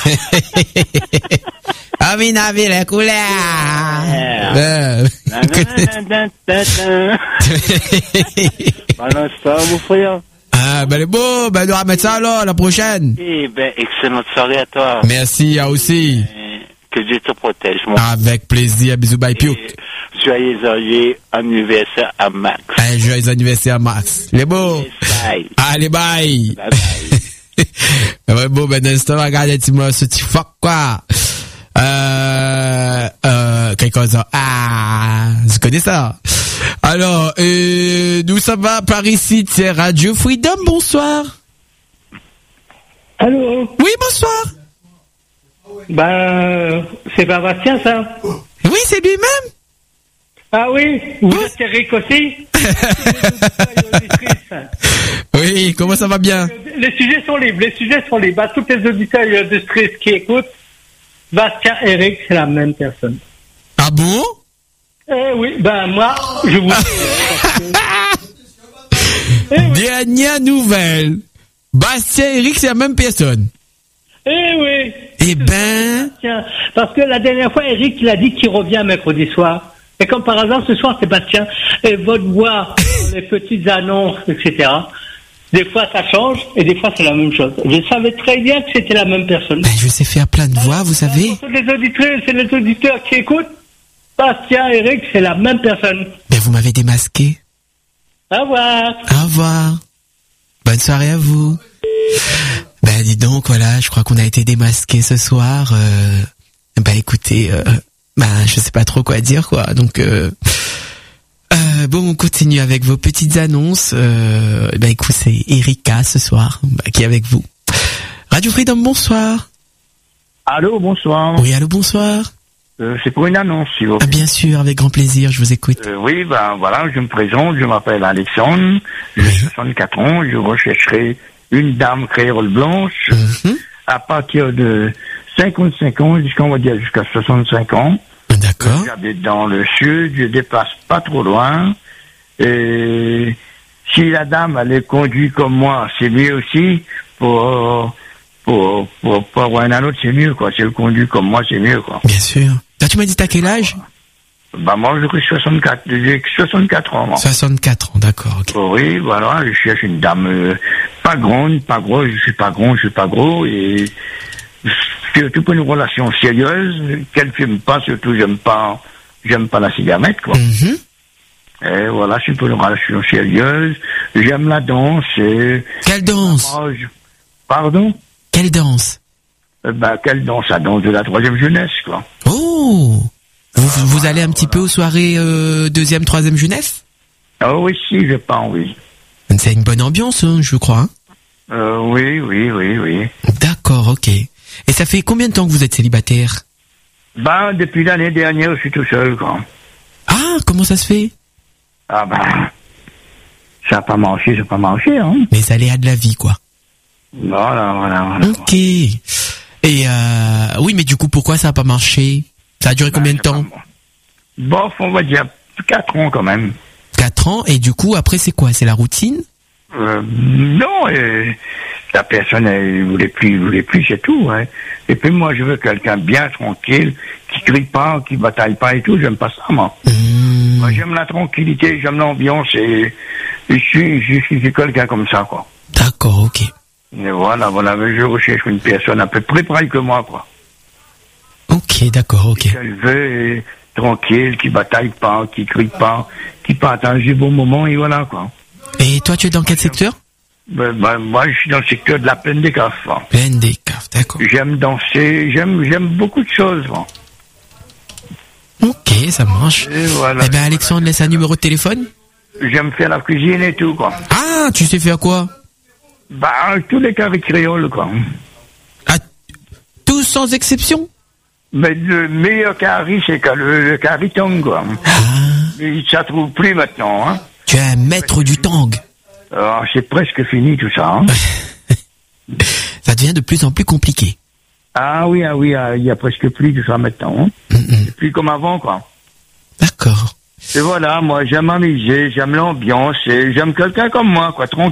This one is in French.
Amina les couleurs. Balance ça, mon frère. Ah, ben, bon, ben, on va mettre ça alors, la prochaine. Eh ben, excellente soirée à toi. Merci, à aussi. Que Dieu te protège, mon Avec plaisir, bisous, bye, piou. Joyeux anniversaire à Max. Joyeux anniversaire à Max. Les beaux. Bye. Allez, bye. Bye bye. Ouais, bon, ben, l'instant, regarde, dis-moi, ce petit fuck, quoi. Quelque chose. Ah, je connais ça. Alors, nous ça va par ici, c'est Radio Freedom, bonsoir. Allô? Oui, bonsoir. Ben, c'est pas Bastien, ça? Oui, c'est lui-même. Ah oui? Vous êtes Eric aussi? Oui, comment ça va bien? Les sujets sont libres, Bah, toutes les auditeurs et auditrices qui écoutent, Bastien et Eric, c'est la même personne. Ah bon? Eh oui, ben moi, je vous Dernière nouvelle. Bastien et Eric, c'est la même personne. Eh oui. Eh ben. Tiens, parce que la dernière fois, Eric, il a dit qu'il revient mercredi soir. Et comme par hasard, ce soir, c'est Bastien. Et votre voix, les petites annonces, etc. Des fois, ça change, et des fois, c'est la même chose. Je savais très bien que c'était la même personne. Ben, je sais faire plein de voix, vous savez. Pour les auditrices et les auditeurs qui écoutent, Bastien, Eric, c'est la même personne. Ben, vous m'avez démasqué. Au revoir. Au revoir. Bonne soirée à vous. Ben, dis donc, voilà, je crois qu'on a été démasqué ce soir. Ben, écoutez, je sais pas trop quoi dire, quoi. Donc, bon, on continue avec vos petites annonces. Ben, écoute, c'est Erika ce soir, qui est avec vous. Radio Freedom, bonsoir. Allô, bonsoir. Oui, allô, bonsoir. C'est pour une annonce, si vous plaît. Bien sûr, avec grand plaisir, je vous écoute. Oui, ben voilà, je me présente, je m'appelle Alexandre, j'ai 64 ans, je rechercherai une dame créole blanche à partir de 55 ans jusqu'à 65 ans. D'accord. J'habite dans le sud, je dépasse pas trop loin. Et si la dame, elle est conduite comme moi, c'est mieux aussi. Pour avoir un autre, c'est mieux, quoi. Si elle conduit comme moi, c'est mieux, quoi. Bien sûr. Là, tu m'as dit t'as quel âge? Bah, moi, j'ai 64 ans, moi. 64 ans, d'accord, ok. Oui, voilà, je cherche une dame, pas grande, pas grosse, je suis pas grand, je suis pas gros, et surtout pour une relation sérieuse, qu'elle fume pas, surtout, j'aime pas la cigarette, quoi. Et voilà, c'est pour une relation sérieuse, j'aime la danse, et... Quelle danse? Pardon? Quelle danse? Quelle danse? La danse de la troisième jeunesse, quoi. Oh! Vous allez un petit peu aux soirées deuxième, troisième jeunesse? Ah oui, si, je pense, oui. C'est une bonne ambiance, hein, je crois. Hein? Oui. D'accord, ok. Et ça fait combien de temps que vous êtes célibataire? Depuis l'année dernière, je suis tout seul, quoi. Ah, comment ça se fait? Ça n'a pas marché, hein. Les aléas de la vie, quoi. Voilà. Ok. Et oui, mais du coup, pourquoi ça n'a pas marché? Ça a duré combien de temps? Bof, on va dire 4 ans quand même. 4 ans, et du coup, après, c'est quoi? C'est la routine? Non, la personne, elle voulait plus, c'est tout, hein. Et puis moi, je veux quelqu'un bien tranquille, qui crie pas, qui bataille pas et tout, j'aime pas ça, moi. Moi, j'aime la tranquillité, j'aime l'ambiance, et je suis quelqu'un comme ça, quoi. D'accord, ok. Et voilà, mais je recherche une personne à peu près pareille que moi, quoi. Ok, d'accord, ok. Elle veut tranquille, qui bataille pas, qui crie pas, qui partage des bons moments, et voilà, quoi. Et toi, tu es dans quel secteur? Moi, je suis dans le secteur de la Plaine des Caves. Plaine des Caves, d'accord. J'aime danser, j'aime beaucoup de choses, moi. Ok, ça marche. Voilà, eh ben, Alexandre, laisse un numéro de téléphone? J'aime faire la cuisine et tout, quoi. Ah, tu sais faire quoi? Tous les caries créoles, quoi. Ah, tous sans exception? Mais le meilleur curry, c'est le curry tang, quoi. Mais ça trouve plus maintenant, hein. Tu es un maître du tang. C'est presque fini, tout ça, hein. Ça devient de plus en plus compliqué. Ah oui, il y a presque plus tout ça maintenant, hein. C'est plus comme avant, quoi. D'accord. Et voilà, moi, j'aime m'amuser, j'aime l'ambiance, et j'aime quelqu'un comme moi, quoi, tranquille.